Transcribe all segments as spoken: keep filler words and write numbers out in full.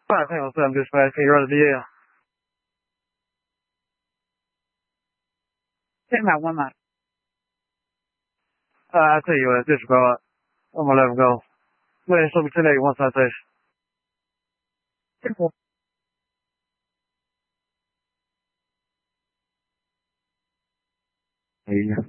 five Tango seven dispatch, can you run the D L? ten by one mile. Uh, I'll tell you what, disregard. I'm gonna let him go. Go ahead and show me ten eight, one citation. ten four. Yeah.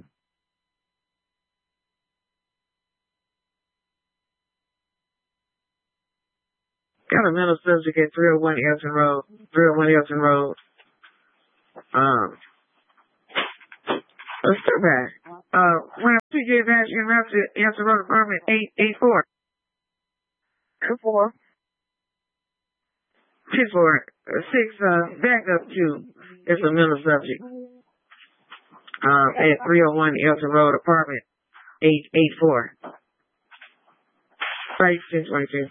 Got a mental subject at three oh one Elton Road. three oh one Elton Road. Um, let's go back. Uh, when P J Vash in route to Elton Road apartment eight eight four. two four. Six four. Six, uh, back up to, it's a mental subject. Um, at three oh one Elton Road apartment eight eight four. Five six one two.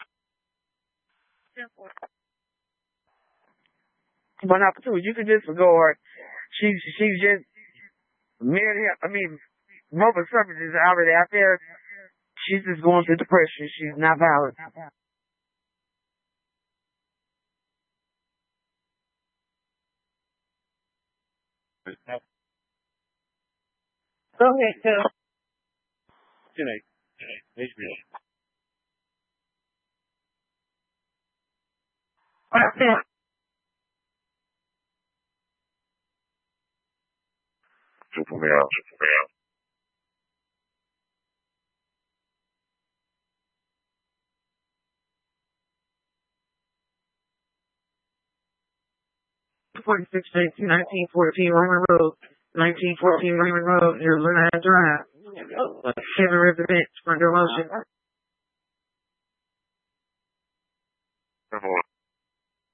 One opportunity. You can disregard. She's she's just married him. I mean, Robert Summers is already out there. She's just going through depression. She's not valid. Go ahead, Phil. ten eight. H B O. What's that? Super me out, super me out. forty-six, nineteen fourteen Roman Road, nineteen fourteen Roman Road, near Luna Drive. Kevin Resident, front door motion. Ten four.